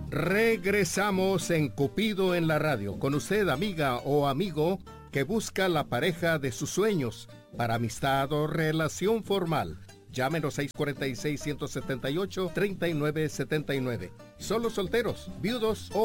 Regresamos en Cupido en la radio. Con usted, amiga o amigo, que busca la pareja de sus sueños para amistad o relación formal. Llámenos 646-178-3979. Solo solteros, viudos o